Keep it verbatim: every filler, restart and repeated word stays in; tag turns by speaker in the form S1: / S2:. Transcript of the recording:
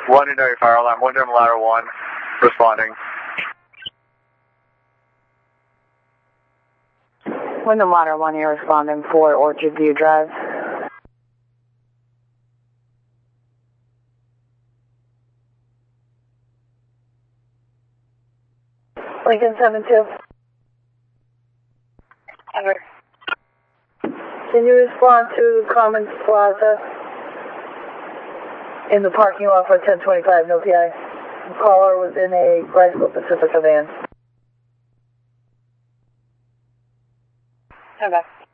S1: One New Fire Alarm, Wyndham Ladder one, responding.
S2: Wyndham Ladder one, you're responding for Orchard View Drive. Lincoln seven two. Over. Can you respond to Commons Plaza in the parking lot for ten twenty-five, no P I? The caller was in a Glasgow Pacifica van. Okay.